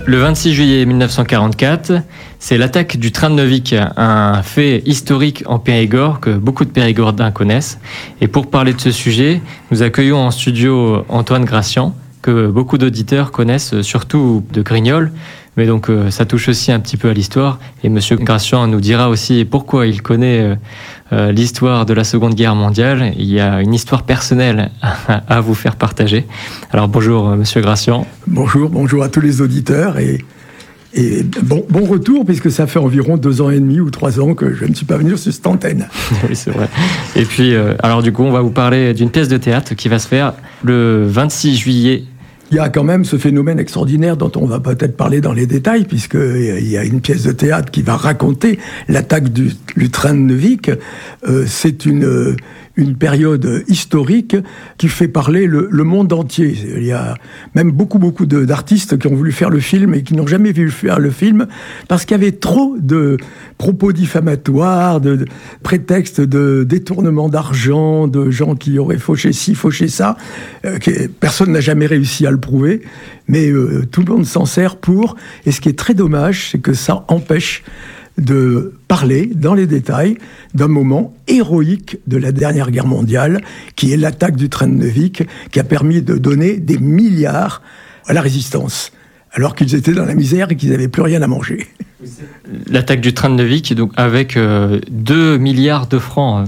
Le 26 juillet 1944, c'est l'attaque du train de Neuvic, un fait historique en Périgord que beaucoup de Périgordins connaissent. Et pour parler de ce sujet, nous accueillons en studio Antoine Gracian, que beaucoup d'auditeurs connaissent, surtout de Grignols. Mais donc ça touche aussi un petit peu à l'histoire. Et Monsieur Gracian nous dira aussi pourquoi il connaît l'histoire de la Seconde Guerre mondiale. Il y a une histoire personnelle à vous faire partager. Alors bonjour Monsieur Gracian. Bonjour à tous les auditeurs et bon retour, puisque ça fait environ 2 ans et demi ou 3 ans que je ne suis pas venu sur cette antenne. Oui, c'est vrai. Et puis, alors du coup, on va vous parler d'une pièce de théâtre qui va se faire le 26 juillet. Il y a quand même ce phénomène extraordinaire dont on va peut-être parler dans les détails, puisqu'il y a une pièce de théâtre qui va raconter l'attaque du train de Neuvic. C'est une période historique qui fait parler le monde entier. Il y a même beaucoup d'artistes qui ont voulu faire le film et qui n'ont jamais vu faire le film parce qu'il y avait trop de propos diffamatoires, de prétextes de détournement d'argent, de gens qui auraient fauché ci, fauché ça. Personne n'a jamais réussi à le prouver, mais tout le monde s'en sert pour. Et ce qui est très dommage, c'est que ça empêche de parler dans les détails d'un moment héroïque de la dernière guerre mondiale, qui est l'attaque du train de Neuvic, qui a permis de donner des milliards à la résistance, alors qu'ils étaient dans la misère et qu'ils n'avaient plus rien à manger. L'attaque du train de Neuvic, donc avec 2 milliards de francs.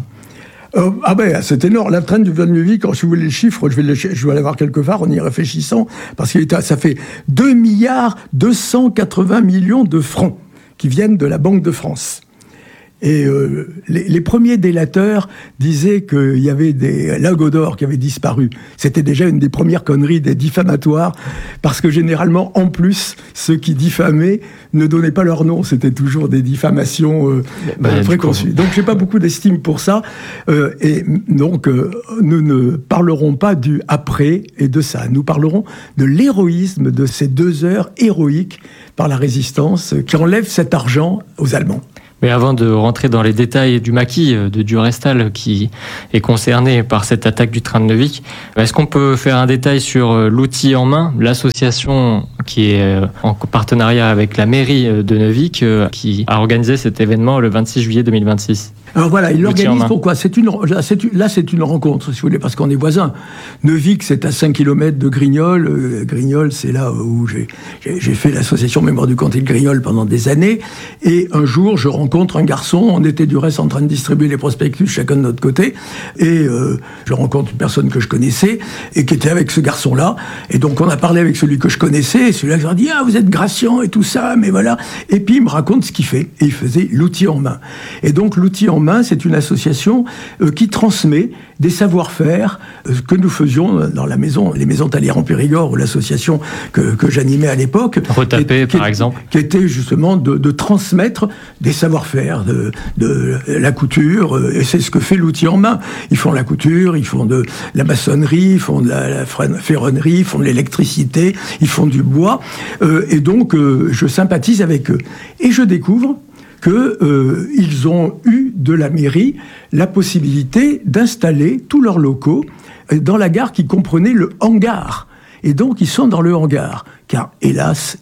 C'est énorme. La train du train de Neuvic, quand si vous voulez le chiffre, je vais aller voir quelque part en y réfléchissant, parce que ça fait 2 milliards 280 millions de francs qui viennent de la Banque de France. Et les premiers délateurs disaient qu'il y avait des lingots d'or qui avaient disparu. C'était déjà une des premières conneries, des diffamatoires, parce que généralement, en plus, ceux qui diffamaient ne donnaient pas leur nom. C'était toujours des diffamations préconçues. Donc, j'ai pas beaucoup d'estime pour ça. Et donc, nous ne parlerons pas du après et de ça. Nous parlerons de l'héroïsme de ces 2 heures héroïques par la résistance qui enlève cet argent aux Allemands. Mais avant de rentrer dans les détails du maquis de Durestal qui est concerné par cette attaque du train de Neuvic, est-ce qu'on peut faire un détail sur l'outil en main, l'association qui est en partenariat avec la mairie de Neuvic qui a organisé cet événement le 26 juillet 2026 ? Alors voilà, il l'organise pourquoi ? C'est une rencontre, si vous voulez, parce qu'on est voisins. Neuvic, c'est à 5 km de Grignols. Grignols, c'est là où j'ai fait l'association Mémoire du comté de Grignols pendant des années. Et un jour, je rencontre un garçon. On était du reste en train de distribuer les prospectus, chacun de notre côté. Et je rencontre une personne que je connaissais et qui était avec ce garçon-là. Et donc, on a parlé avec celui que je connaissais. Et celui-là, je lui ai dit, vous êtes Gracian et tout ça, mais voilà. Et puis, il me raconte ce qu'il fait. Et il faisait l'outil en main. Et donc, l'outil en main, c'est une association qui transmet des savoir-faire que nous faisions dans les maisons Talière en Périgord, ou l'association que j'animais à l'époque. Retapé, par exemple. Qui était justement de transmettre des savoir-faire, de la couture, et c'est ce que fait l'outil en main. Ils font la couture, ils font de la maçonnerie, ils font de la ferronnerie, ils font de l'électricité, ils font du bois, et donc je sympathise avec eux. Et je découvre qu'ils ont eu de la mairie la possibilité d'installer tous leurs locaux dans la gare qui comprenait le hangar. Et donc, ils sont dans le hangar. Car, hélas,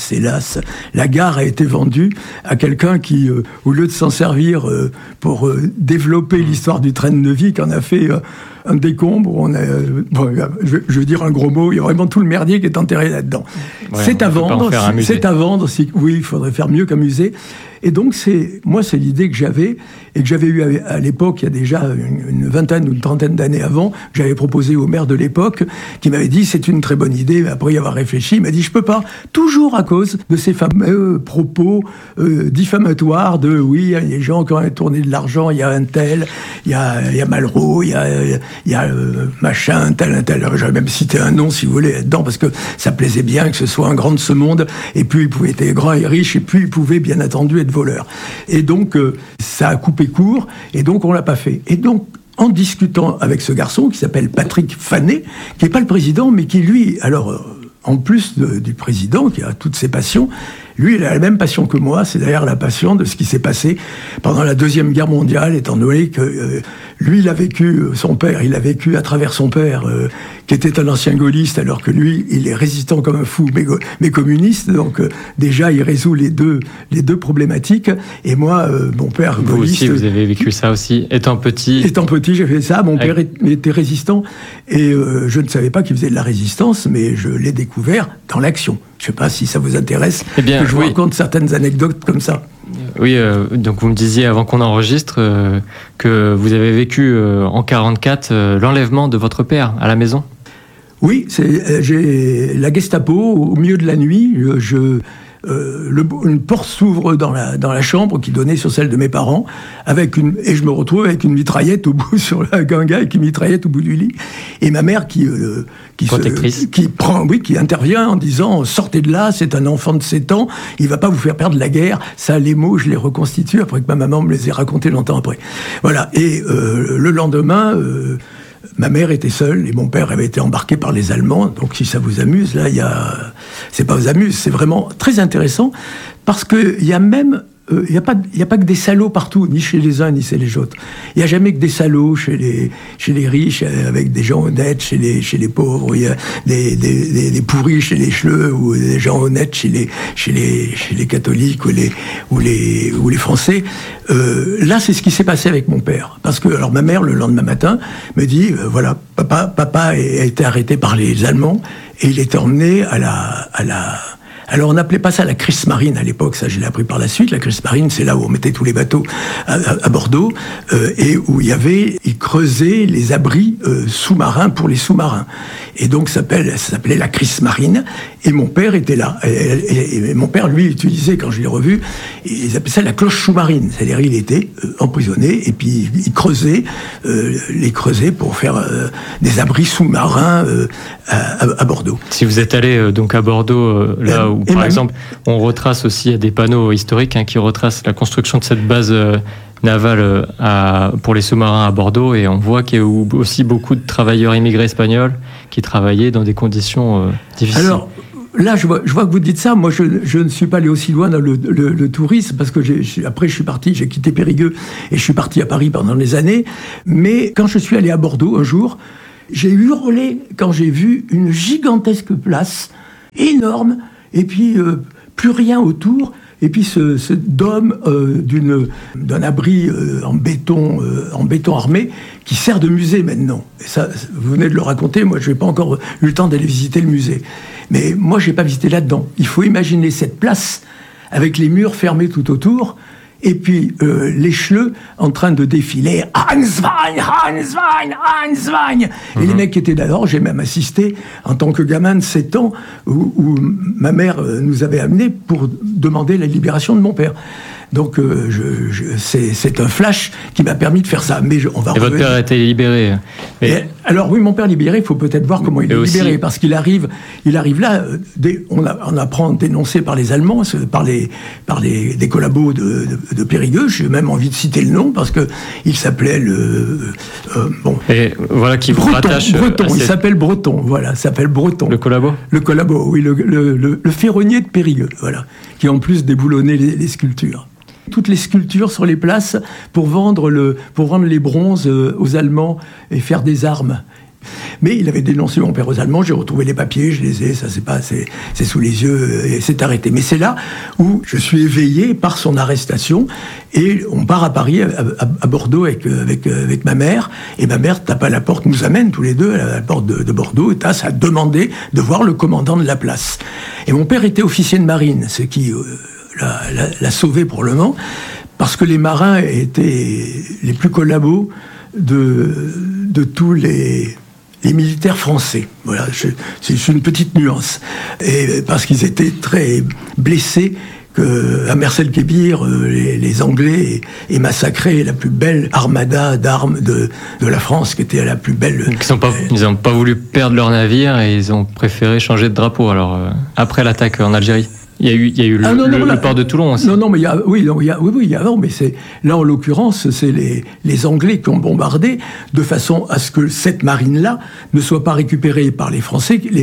la gare a été vendue à quelqu'un qui, au lieu de s'en servir pour développer l'histoire du train de Neuvic, en a fait un décombre. Je veux dire un gros mot, il y a vraiment tout le merdier qui est enterré là-dedans. Ouais, c'est à vendre. Oui, il faudrait faire mieux qu'un musée. Et donc, c'est l'idée que j'avais, et que j'avais eue à l'époque, il y a déjà une vingtaine ou une trentaine d'années avant, que j'avais proposé au maire de l'époque, qui m'avait dit, c'est une très bonne idée, mais après y avoir réfléchi, il m'a dit, je peux pas, toujours à cause de ces fameux propos diffamatoires de, oui, il y a des gens qui ont tourné de l'argent, il y a un tel, il y a Malraux, il y a machin, un tel. J'aurais même cité un nom, si vous voulez, là-dedans, parce que ça plaisait bien que ce soit un grand de ce monde, et plus il pouvait être grand et riche, et plus il pouvait, bien entendu, être voleur. Et donc, ça a coupé court, et donc on l'a pas fait. Et donc, en discutant avec ce garçon, qui s'appelle Patrick Fanet, qui n'est pas le président, mais qui, lui, alors, en plus du président, qui a toutes ses passions, Lui, il a la même passion que moi, c'est d'ailleurs la passion de ce qui s'est passé pendant la Deuxième Guerre mondiale, étant donné que lui, il a vécu à travers son père, qui était un ancien gaulliste, alors que lui, il est résistant comme un fou, mais communiste, donc déjà, il résout les deux problématiques, et moi, mon père vous gaulliste... Vous aussi, vous avez vécu ça aussi, étant petit. Étant petit, j'ai fait ça, mon père était résistant, et je ne savais pas qu'il faisait de la résistance, mais je l'ai découvert dans l'action. Je ne sais pas si ça vous intéresse, que je vous raconte certaines anecdotes comme ça. Oui, donc vous me disiez avant qu'on enregistre que vous avez vécu en 1944 l'enlèvement de votre père à la maison. Oui, j'ai la Gestapo au milieu de la nuit. Une porte s'ouvre dans la chambre qui donnait sur celle de mes parents, et je me retrouve avec une mitraillette sur la ganga, avec une mitraillette au bout du lit, et ma mère qui intervient en disant sortez de là, c'est un enfant de 7 ans, il va pas vous faire perdre la guerre. Ça, les mots, je les reconstitue après que ma maman me les ait racontés longtemps après. Voilà. Et le lendemain. Ma mère était seule et mon père avait été embarqué par les Allemands. Donc, si ça vous amuse, là, c'est pas vous amuse, c'est vraiment très intéressant parce que il y a même, il y a pas que des salauds partout, ni chez les uns ni chez les autres. Il y a jamais que des salauds chez les riches, avec des gens honnêtes chez les pauvres. Il y a des pourris chez les chleux ou des gens honnêtes chez les catholiques ou les Français. Là, c'est ce qui s'est passé avec mon père. Parce que, alors, ma mère, le lendemain matin, me dit, voilà, papa a été arrêté par les Allemands et il est emmené à la alors, on n'appelait pas ça la Kriegsmarine à l'époque, ça je l'ai appris par la suite. La Kriegsmarine, c'est là où on mettait tous les bateaux à Bordeaux, et où ils creusaient les abris sous-marins pour les sous-marins. Et donc, ça s'appelait la Kriegsmarine, et mon père était là. Et mon père, lui, utilisait, quand je l'ai revu, ils appelaient ça la cloche sous-marine. C'est-à-dire, il était emprisonné, et puis il creusait pour faire des abris sous-marins à Bordeaux. Si vous êtes allé donc à Bordeaux, là où, par exemple, on retrace aussi des panneaux historiques qui retracent la construction de cette base navale pour les sous-marins à Bordeaux, et on voit qu'il y a aussi beaucoup de travailleurs immigrés espagnols qui travaillaient dans des conditions difficiles. Alors, là, je vois que vous dites ça. Moi, je ne suis pas allé aussi loin dans le tourisme, parce que après, je suis parti, j'ai quitté Périgueux, et je suis parti à Paris pendant des années. Mais quand je suis allé à Bordeaux un jour, j'ai hurlé quand j'ai vu une gigantesque place, énorme, et puis plus rien autour, et puis ce dôme d'un abri en béton armé qui sert de musée maintenant. Et ça, vous venez de le raconter, moi je n'ai pas encore eu le temps d'aller visiter le musée. Mais moi je n'ai pas visité là-dedans. Il faut imaginer cette place avec les murs fermés tout autour, et puis les chleux en train de défiler « Hans Wein, Hans Wein, Hans Wein !» Et les mecs qui étaient d'alors, j'ai même assisté en tant que gamin de 7 ans où ma mère nous avait amenés pour demander la libération de mon père. Donc c'est un flash qui m'a permis de faire ça. Mais on va et votre père a été libéré. Alors oui, mon père libéré, il faut peut-être voir comment il est libéré, parce qu'il arrive là, on apprend dénoncé par les Allemands, par des collabos de Périgueux. J'ai même envie de citer le nom parce que il s'appelait Et voilà qui vous rattache. Breton. Il s'appelle Breton. Voilà, s'appelle Breton. Le collabo. Le collabo, oui, le ferronnier de Périgueux, voilà, qui en plus déboulonnait les sculptures. Toutes les sculptures sur les places pour vendre les bronzes aux Allemands et faire des armes. Mais il avait dénoncé mon père aux Allemands, j'ai retrouvé les papiers, je les ai, ça c'est sous les yeux, et c'est arrêté. Mais c'est là où je suis éveillé par son arrestation, et on part à Paris, à Bordeaux avec ma mère, et ma mère tape à la porte, nous amène tous les deux à la porte de Bordeaux, et a demandé de voir le commandant de la place. Et mon père était officier de marine, ce qui l'a sauvé pour le moment, parce que les marins étaient les plus collabos de tous les militaires français. Voilà, c'est une petite nuance. Et parce qu'ils étaient très blessés qu'à Mercel-Kébir, les Anglais aient massacré la plus belle armada d'armes de la France, qui était la plus belle. Ils n'ont pas voulu perdre leur navire et ils ont préféré changer de drapeau. Alors, après l'attaque en Algérie. Il y a eu le port de Toulon aussi. Non, mais il y a avant, mais là en l'occurrence, c'est les Anglais qui ont bombardé de façon à ce que cette marine-là ne soit pas récupérée par les Français.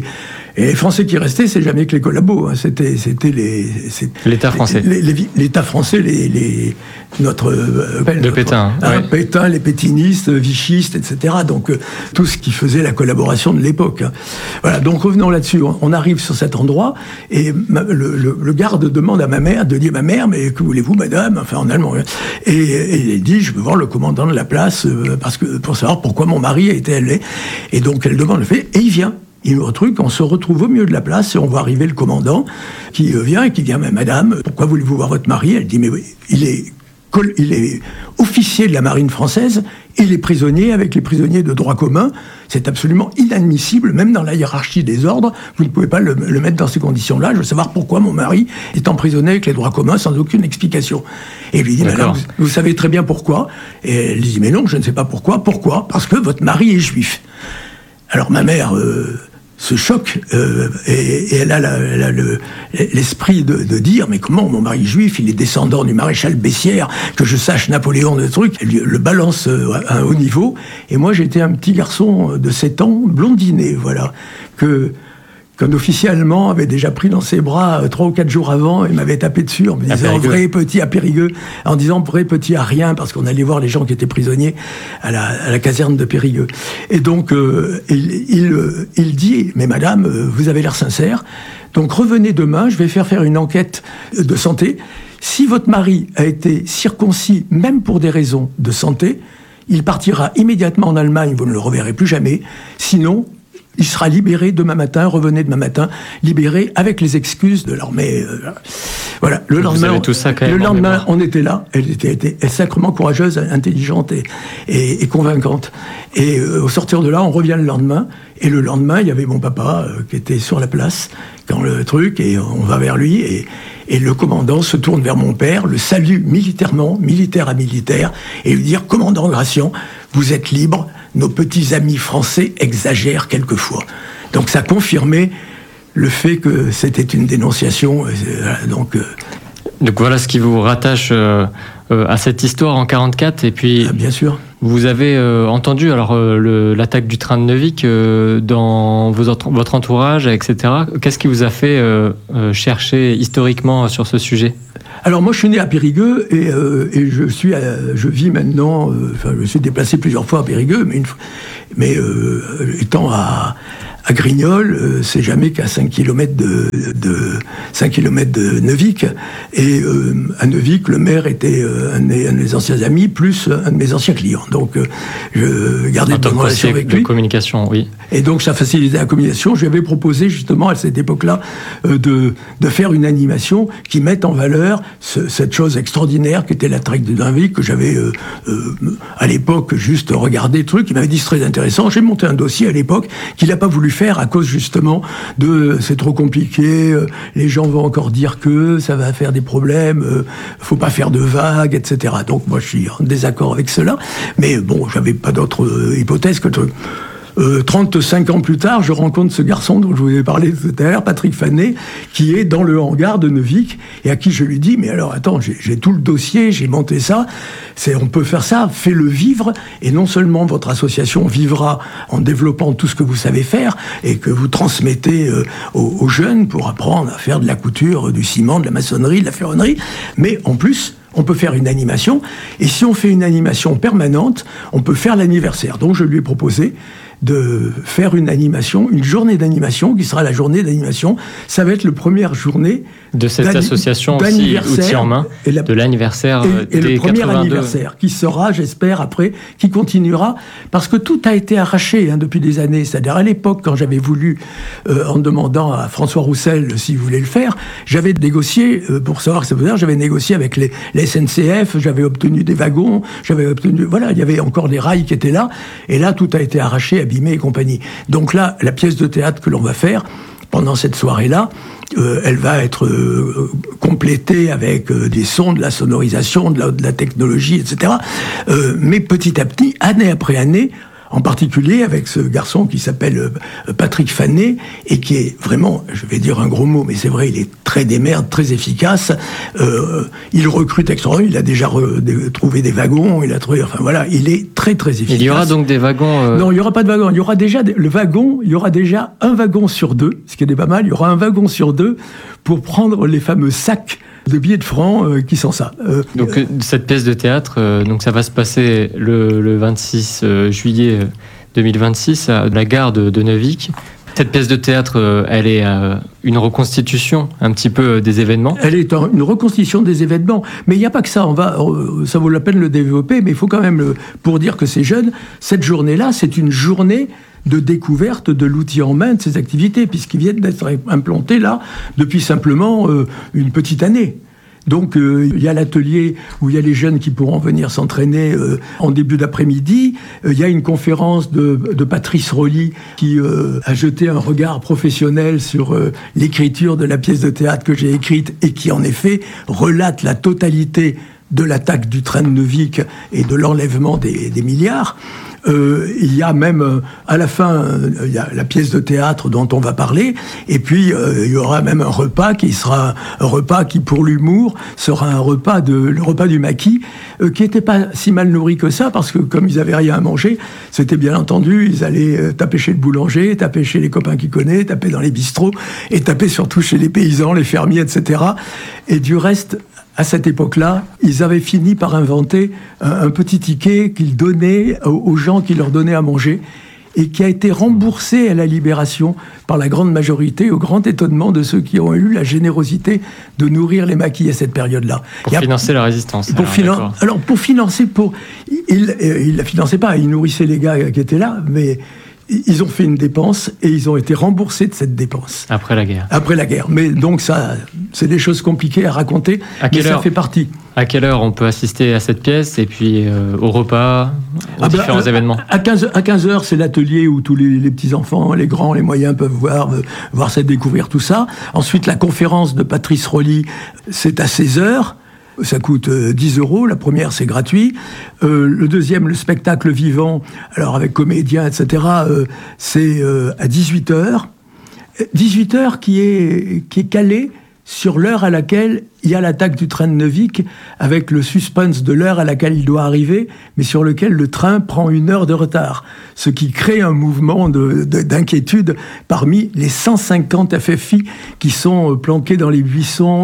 Et les Français qui restaient, c'est jamais que les collabos, hein. C'était l'État français. L'État français, notre de Pétain, ouais. Pétain, les pétinistes, vichistes, etc. Donc tout ce qui faisait la collaboration de l'époque. Hein. Voilà. Donc revenons là-dessus. On arrive sur cet endroit et le garde demande à ma mère de dire, ma mère, mais que voulez-vous, madame, enfin en allemand. Et elle dit, je veux voir le commandant de la place parce que pour savoir pourquoi mon mari a été élevé. Et donc elle demande le fait et il vient. Il me retrouve, on se retrouve au milieu de la place et on voit arriver le commandant qui vient et qui dit, mais madame, pourquoi voulez-vous voir votre mari? Elle dit, mais oui, il est officier de la marine française, il est prisonnier avec les prisonniers de droit commun. C'est absolument inadmissible, même dans la hiérarchie des ordres, vous ne pouvez pas le mettre dans ces conditions-là. Je veux savoir pourquoi mon mari est emprisonné avec les droits communs sans aucune explication. Et il lui dit, madame, vous savez très bien pourquoi. Et elle dit, mais non, je ne sais pas pourquoi. Pourquoi? Parce que votre mari est juif. Alors ma mère se choque et elle a l'esprit de dire, mais comment mon mari juif, il est descendant du maréchal Bessières, que je sache Napoléon de trucs, elle le balance à un haut niveau. Et moi j'étais un petit garçon de 7 ans, blondiné, voilà, qu'un officier allemand avait déjà pris dans ses bras 3 ou 4 jours avant et m'avait tapé dessus en me disant vrai petit à Périgueux, en disant vrai petit à rien, parce qu'on allait voir les gens qui étaient prisonniers à la caserne de Périgueux. Et donc il dit, mais madame, vous avez l'air sincère, donc revenez demain, je vais faire une enquête de santé. Si votre mari a été circoncis, même pour des raisons de santé, il partira immédiatement en Allemagne, vous ne le reverrez plus jamais, sinon il sera libéré demain matin, revenez demain matin, libéré avec les excuses de l'armée. Voilà. Le lendemain, on était là. Elle était sacrément courageuse, intelligente et convaincante. Et au sortir de là, on revient le lendemain. Et le lendemain, il y avait mon papa qui était sur la place quand le truc, et on va vers lui. Et le commandant se tourne vers mon père, le salue militairement, militaire à militaire, et lui dire, commandant Gratien, vous êtes libre. Nos petits amis français exagèrent quelquefois. Donc ça confirmait le fait que c'était une dénonciation. Donc voilà ce qui vous rattache à cette histoire en 44. Et puis, bien sûr. Vous avez entendu alors l'attaque du train de Neuvic dans votre entourage, etc. Qu'est-ce qui vous a fait chercher historiquement sur ce sujet ? Alors moi je suis né à Périgueux et je vis maintenant, je me suis déplacé plusieurs fois à Périgueux, mais étant à Grignol, c'est jamais qu'à 5 km de Neuvic. Et à Neuvic, le maire était un de mes anciens amis, plus un de mes anciens clients. Donc je gardais de bonnes relations avec lui. Communication, oui. Et donc ça facilitait la communication. Je lui avais proposé justement à cette époque-là de faire une animation qui mette en valeur cette chose extraordinaire qui était la traque de Neuvic, que j'avais à l'époque juste regardé, truc, qui m'avait dit très intéressant. J'ai monté un dossier à l'époque qu'il n'a pas voulu faire à cause justement de c'est trop compliqué, les gens vont encore dire que ça va faire des problèmes, faut pas faire de vagues, etc. Donc moi je suis en désaccord avec cela, mais bon, j'avais pas d'autre hypothèse que 35 ans plus tard, je rencontre ce garçon dont je vous ai parlé tout à l'heure, Patrick Fanet, qui est dans le hangar de Neuvic, et à qui je lui dis, mais alors attends, j'ai tout le dossier, j'ai monté ça, on peut faire ça, fais-le vivre, et non seulement votre association vivra en développant tout ce que vous savez faire, et que vous transmettez aux jeunes pour apprendre à faire de la couture, du ciment, de la maçonnerie, de la ferronnerie, mais en plus, on peut faire une animation, et si on fait une animation permanente, on peut faire l'anniversaire. Donc je lui ai proposé de faire une animation, une journée d'animation, qui sera la journée d'animation. Ça va être la première journée de cette association aussi, Outils en main, de l'anniversaire et des le premier 82. Anniversaire, qui sera, j'espère, après, qui continuera, parce que tout a été arraché depuis des années. C'est-à-dire, à l'époque, quand j'avais voulu, en demandant à François Roussel s'il voulait le faire, j'avais négocié, pour savoir que ça veut dire, j'avais négocié avec les SNCF, j'avais obtenu des wagons, voilà, il y avait encore des rails qui étaient là, et là, tout a été arraché, abîmé et compagnie. Donc là, la pièce de théâtre que l'on va faire, pendant cette soirée-là, elle va être complétée avec des sons, de la sonorisation, de la technologie, etc. Mais petit à petit, année après année, en particulier avec ce garçon qui s'appelle Patrick Fanet, et qui est vraiment, je vais dire un gros mot, mais c'est vrai, il est très démerde, très efficace. Il recrute extraordinairement, il a déjà trouvé des wagons, il a trouvé, enfin voilà, il est très très efficace. Il y aura donc des wagons Non, il n'y aura pas de wagons. Il y aura déjà il y aura déjà un wagon sur 2, ce qui est pas mal. Il y aura un wagon sur 2 pour prendre les fameux sacs de billets de francs qui sont ça. Donc cette pièce de théâtre, donc ça va se passer le 26 juillet 2026 à la gare de Neuvic. Cette pièce de théâtre, elle est une reconstitution un petit peu des événements. Elle est une reconstitution des événements, mais il n'y a pas que ça. Ça vaut la peine de le développer, mais il faut quand même, pour dire que c'est jeune, cette journée-là, c'est une journée de découverte de l'outil en main de ces activités, puisqu'ils viennent d'être implantés là depuis simplement une petite année. Donc il y a l'atelier où il y a les jeunes qui pourront venir s'entraîner en début d'après-midi. Il y a une conférence de Patrice Rolly qui a jeté un regard professionnel sur l'écriture de la pièce de théâtre que j'ai écrite et qui en effet relate la totalité de l'attaque du train de Neuvic et de l'enlèvement des milliards. Il y a même, à la fin, il y a la pièce de théâtre dont on va parler, et puis il y aura même un repas qui sera un repas qui, pour l'humour, sera le repas du maquis, qui n'était pas si mal nourri que ça, parce que comme ils avaient rien à manger, c'était bien entendu, ils allaient taper chez le boulanger, taper chez les copains qu'ils connaissent, taper dans les bistrots, et taper surtout chez les paysans, les fermiers, etc. Et du reste, à cette époque-là, ils avaient fini par inventer un petit ticket qu'ils donnaient aux gens qui leur donnaient à manger et qui a été remboursé à la Libération par la grande majorité, au grand étonnement de ceux qui ont eu la générosité de nourrir les maquis à cette période-là. Pour financer la résistance. Pour financer, il la finançait pas, il nourrissait les gars qui étaient là, mais ils ont fait une dépense et ils ont été remboursés de cette dépense. Après la guerre. Après la guerre. Mais donc ça, c'est des choses compliquées à raconter, mais ça fait partie. À quelle heure on peut assister à cette pièce et puis au repas, aux différents événements? À 15h, c'est l'atelier où tous les petits-enfants, les grands, les moyens peuvent voir ça, découvrir tout ça. Ensuite, la conférence de Patrice Rolly, c'est à 16h. Ça coûte 10 €. La première, c'est gratuit. Le deuxième, le spectacle vivant, alors avec comédiens, etc., c'est à 18h. 18h qui est calé sur l'heure à laquelle il y a l'attaque du train de Neuvic, avec le suspense de l'heure à laquelle il doit arriver, mais sur lequel le train prend 1 heure de retard. Ce qui crée un mouvement d'inquiétude parmi les 150 FFI qui sont planqués dans les buissons,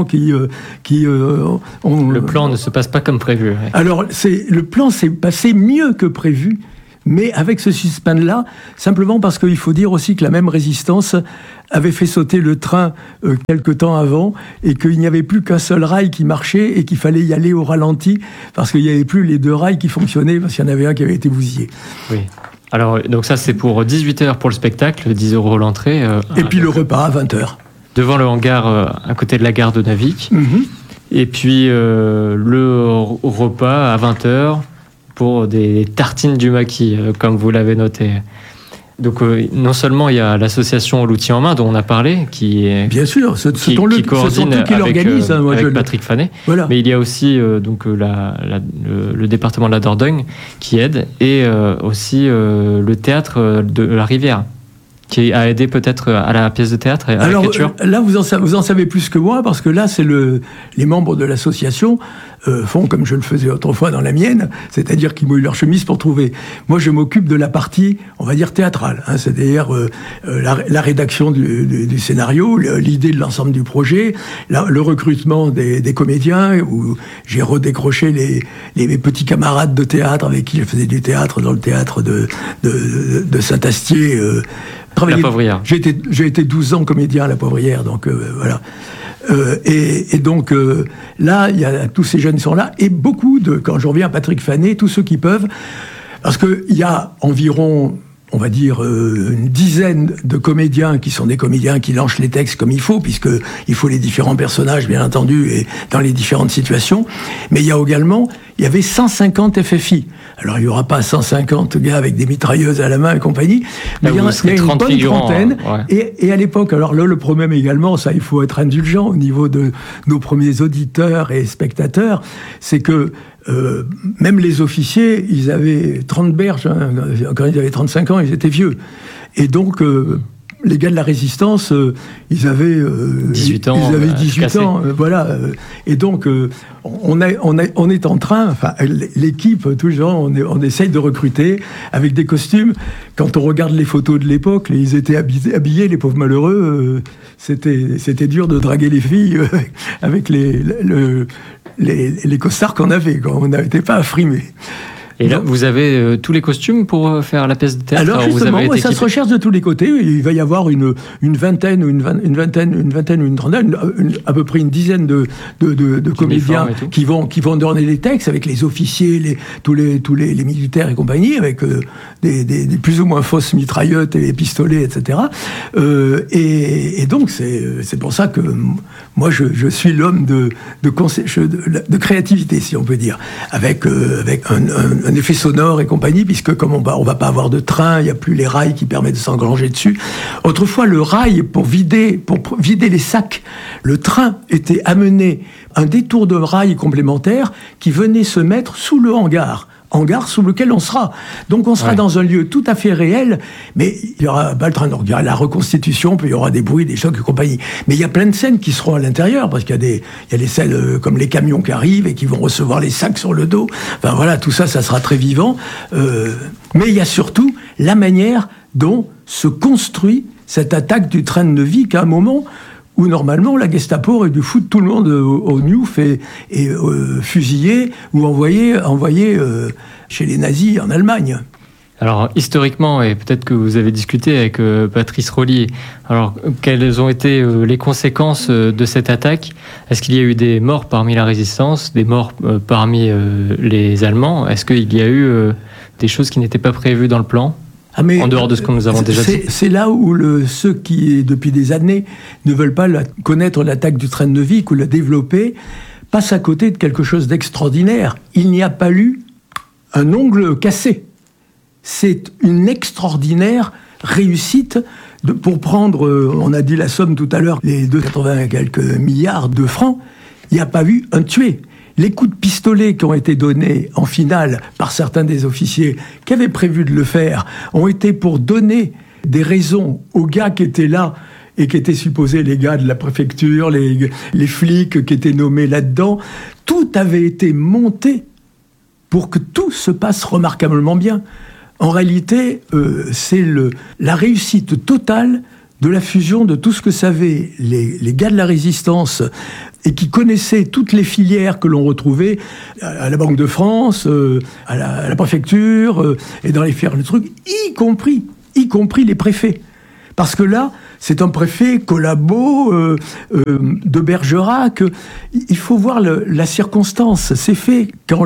Le plan ne se passe pas comme prévu. Ouais. Alors, le plan s'est passé mieux que prévu, mais avec ce suspense-là, simplement parce qu'il faut dire aussi que la même résistance avait fait sauter le train quelque temps avant, et qu'il n'y avait plus qu'un seul rail qui marchait et qu'il fallait y aller au ralenti, parce qu'il n'y avait plus les 2 rails qui fonctionnaient, parce qu'il y en avait un qui avait été bousillé. Oui. Alors, donc ça, c'est pour 18h pour le spectacle, 10 € l'entrée. Et puis le repas à 20h. Devant le hangar, à côté de la gare de Neuvic. Mm-hmm. Et puis le repas à 20h pour des tartines du maquis, comme vous l'avez noté. Donc non seulement il y a l'association L'Outil en main dont on a parlé, qui coordonne avec Patrick Fanet, voilà. Mais il y a aussi le département de la Dordogne qui aide, et aussi le théâtre de la Rivière, qui a aidé peut-être à la pièce de théâtre et à l'écriture. Là, vous en savez plus que moi, parce que là, c'est les membres de l'association font comme je le faisais autrefois dans la mienne, c'est-à-dire qu'ils mouillent leur chemise pour trouver. Moi, je m'occupe de la partie, on va dire, théâtrale, c'est-à-dire la rédaction du scénario, l'idée de l'ensemble du projet, le recrutement des comédiens, où j'ai redécroché les petits camarades de théâtre avec qui je faisais du théâtre dans le théâtre de Saint-Astier. La Poivrière. J'ai été 12 ans comédien à la Poivrière, donc voilà. Et donc là, il y a tous ces jeunes qui sont là, et beaucoup quand je reviens à Patrick Fanet, tous ceux qui peuvent, parce qu'il y a environ, on va dire, une dizaine de comédiens qui sont des comédiens qui lancent les textes comme il faut, puisqu'il faut les différents personnages, bien entendu, et dans les différentes situations. Mais il y avait 150 FFI. Alors, il n'y aura pas 150 gars avec des mitrailleuses à la main et compagnie, mais il y a une bonne trentaine. Ouais. Et à l'époque, alors là, le problème également, ça, il faut être indulgent au niveau de nos premiers auditeurs et spectateurs, c'est que même les officiers, ils avaient 30 berges, hein, quand ils avaient 35 ans, ils étaient vieux. Et donc, les gars de la résistance, ils avaient 18 ans. Ils avaient 18 ans, voilà. Et donc, on est en train, enfin, l'équipe, toujours, on essaye de recruter avec des costumes. Quand on regarde les photos de l'époque, ils étaient habillés, les pauvres malheureux. C'était dur de draguer les filles avec les costards qu'on avait, quoi. On n'était pas affrimés. Et là, vous avez tous les costumes pour faire la pièce de théâtre? Alors justement, ça se recherche de tous les côtés. Il va y avoir une vingtaine ou une trentaine, à peu près une dizaine de comédiens qui vont donner les textes avec les officiers, tous les militaires et compagnie, avec des plus ou moins fausses mitraillettes et pistolets, etc. Et donc c'est pour ça que moi je suis l'homme de créativité, si on peut dire, avec un effet sonore et compagnie, puisque comme on va pas avoir de train, il n'y a plus les rails qui permettent de s'engranger dessus. Autrefois, le rail, pour vider les sacs, le train était amené un détour de rail complémentaire qui venait se mettre sous le hangar sous lequel on sera. Donc on sera dans un lieu tout à fait réel, mais il y aura pas le train. Donc il y aura la reconstitution, puis il y aura des bruits, des chocs et compagnie. Mais il y a plein de scènes qui seront à l'intérieur, parce qu'il y a des scènes comme les camions qui arrivent et qui vont recevoir les sacs sur le dos. Enfin voilà, tout ça sera très vivant. Mais il y a surtout la manière dont se construit cette attaque du train de Neuvic à un moment où normalement la Gestapo aurait dû foutre tout le monde au Newf et fusiller ou envoyer chez les nazis en Allemagne. Alors, historiquement, et peut-être que vous avez discuté avec Patrice Rollier, alors, quelles ont été les conséquences de cette attaque? Est-ce qu'il y a eu des morts parmi la résistance, des morts parmi les Allemands? Est-ce qu'il y a eu des choses qui n'étaient pas prévues dans le plan? En dehors de ce que nous avons déjà dit. C'est là où ceux qui, depuis des années, ne veulent pas connaître l'attaque du train de Neuvic ou la développer, passent à côté de quelque chose d'extraordinaire. Il n'y a pas eu un ongle cassé. C'est une extraordinaire réussite pour prendre, on a dit la somme tout à l'heure, les 280 et quelques milliards de francs, il n'y a pas eu un tué. Les coups de pistolet qui ont été donnés en finale par certains des officiers qui avaient prévu de le faire ont été pour donner des raisons aux gars qui étaient là et qui étaient supposés les gars de la préfecture, les flics qui étaient nommés là-dedans. Tout avait été monté pour que tout se passe remarquablement bien. En réalité, c'est la réussite totale de la fusion de tout ce que savaient les gars de la résistance et qui connaissaient toutes les filières que l'on retrouvait à la Banque de France, à la préfecture et dans les filières de trucs, y compris les préfets. Parce que là, c'est un préfet Collabo, de Bergerac. Il faut voir la circonstance. C'est fait quand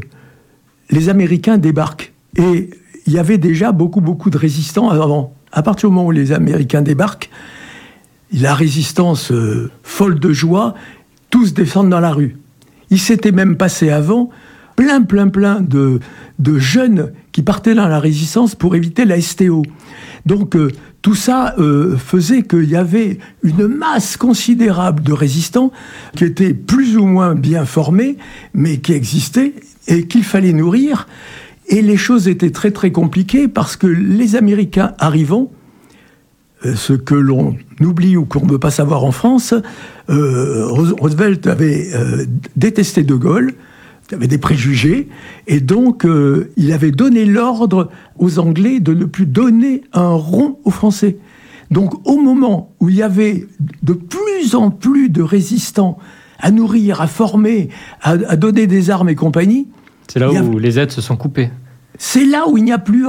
les Américains débarquent. Et il y avait déjà beaucoup de résistants avant. À partir du moment où les Américains débarquent, la résistance folle de joie, tous descendent dans la rue. Il s'était même passé avant plein de jeunes qui partaient dans la résistance pour éviter la STO. Donc tout ça faisait qu'il y avait une masse considérable de résistants qui étaient plus ou moins bien formés, mais qui existaient et qu'il fallait nourrir. Et les choses étaient très très compliquées parce que les Américains arrivant, ce que l'on oublie ou qu'on ne veut pas savoir en France, Roosevelt avait détesté De Gaulle, avait des préjugés, et donc il avait donné l'ordre aux Anglais de ne plus donner un rond aux Français. Donc au moment où il y avait de plus en plus de résistants à nourrir, à former, à donner des armes et compagnie, c'est là où les aides se sont coupées. C'est là où il n'y a plus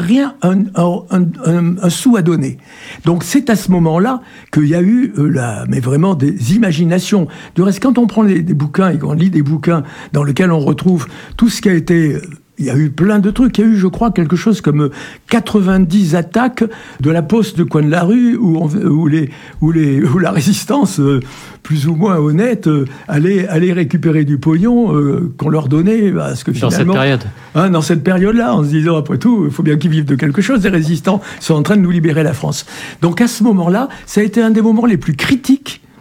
un sou à donner. Donc c'est à ce moment-là qu'il y a eu mais vraiment des imaginations. Du reste, quand on prend des bouquins et qu'on lit des bouquins dans lesquels on retrouve tout ce qui a été... Il y a eu plein de trucs. Il y a eu, je crois, quelque chose comme 90 attaques de la poste de coin de la rue où la résistance, plus ou moins honnête, allait récupérer du pognon qu'on leur donnait. Parce que finalement, dans cette période. Dans cette période-là, en se disant, après tout, il faut bien qu'ils vivent de quelque chose. Les résistants sont en train de nous libérer la France. Donc à ce moment-là, ça a été un des moments les plus critiques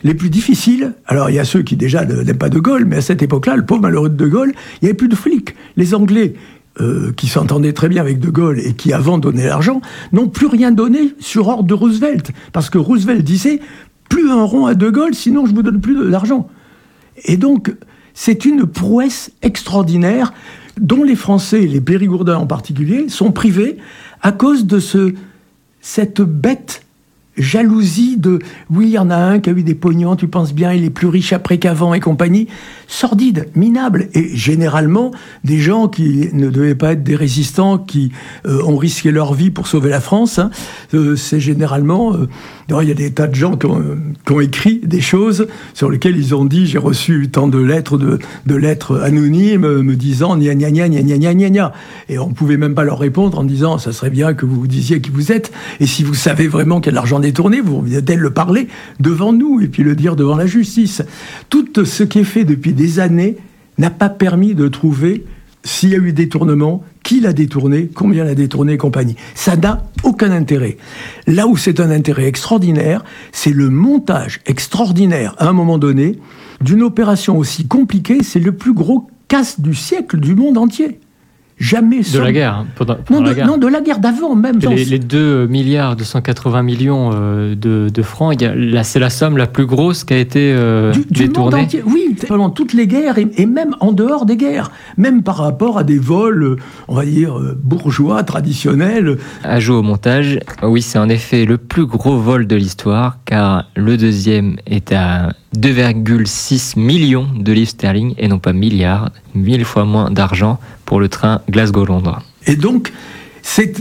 les plus difficiles. Alors, il y a ceux qui déjà n'aiment pas De Gaulle, mais à cette époque-là, le pauvre malheureux de Gaulle, il n'y avait plus de flics. Les Anglais, qui s'entendaient très bien avec De Gaulle et qui, avant, donnaient l'argent, n'ont plus rien donné sur ordre de Roosevelt. Parce que Roosevelt disait, plus un rond à De Gaulle, sinon je vous donne plus d'argent. Et donc, c'est une prouesse extraordinaire dont les Français, les Périgourdins en particulier, sont privés à cause de cette bête jalousie de « oui, il y en a un qui a eu des pognons, tu penses bien, il est plus riche après qu'avant et compagnie », sordide, minable, et généralement des gens qui ne devaient pas être des résistants, qui ont risqué leur vie pour sauver la France. Hein. C'est généralement... il y a des tas de gens qui ont écrit des choses sur lesquelles ils ont dit « j'ai reçu tant de lettres, de lettres anonymes me disant gna gna gna gna gna gna gna gna ». Et on ne pouvait même pas leur répondre en disant « ça serait bien que vous vous disiez qui vous êtes, et si vous savez vraiment qu'il y a de l'argent détourné, vous devez le parler devant nous et puis le dire devant la justice ». Tout ce qui est fait depuis des années n'a pas permis de trouver s'il y a eu détournement, qui l'a détourné, combien l'a détourné et compagnie. Ça n'a aucun intérêt. Là où c'est un intérêt extraordinaire, c'est le montage extraordinaire, à un moment donné, d'une opération aussi compliquée. C'est le plus gros casse du siècle du monde entier. Jamais de la guerre, hein, pendant la guerre. Non, de la guerre d'avant même. Les 2 milliards 280 millions de francs, c'est la somme la plus grosse qui a été détournée. Du monde entier. Oui, pendant toutes les guerres et même en dehors des guerres, même par rapport à des vols, on va dire, bourgeois, traditionnels. Ajout au montage, oui, c'est en effet le plus gros vol de l'histoire, car le deuxième est à 2,6 millions de livres sterling et non pas milliards, 1000 fois moins d'argent pour le train Glasgow-Londres. Et donc, c'est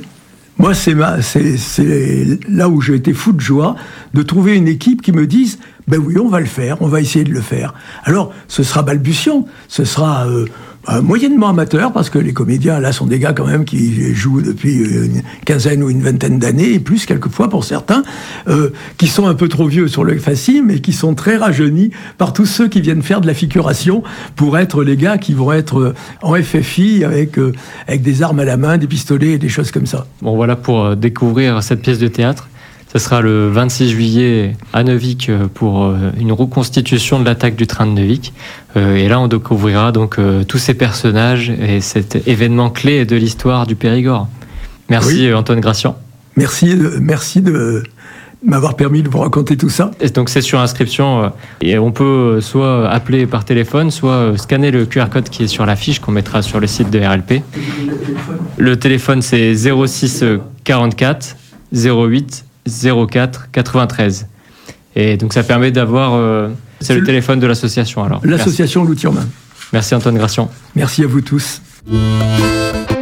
là où j'ai été fou de joie, de trouver une équipe qui me dise « ben oui, on va le faire, on va essayer de le faire ». Alors, ce sera balbutiant, ce sera moyennement amateur, parce que les comédiens, là, sont des gars quand même qui jouent depuis une quinzaine ou une vingtaine d'années, et plus quelquefois pour certains, qui sont un peu trop vieux sur le fascisme, mais qui sont très rajeunis par tous ceux qui viennent faire de la figuration pour être les gars qui vont être en FFI avec des armes à la main, des pistolets et des choses comme ça. Bon, voilà pour découvrir cette pièce de théâtre. Ce sera le 26 juillet à Neuvic pour une reconstitution de l'attaque du train de Neuvic. Et là, on découvrira donc tous ces personnages et cet événement clé de l'histoire du Périgord. Merci, oui. Antoine Gracian. Merci de m'avoir permis de vous raconter tout ça. Et donc c'est sur inscription et on peut soit appeler par téléphone, soit scanner le QR code qui est sur l'affiche qu'on mettra sur le site de RLP. Le téléphone c'est 06 44 08 04 93. Et donc ça permet d'avoir... c'est le téléphone de l'association alors. L'association L'Outil en main. Merci Antoine Gracian. Merci à vous tous.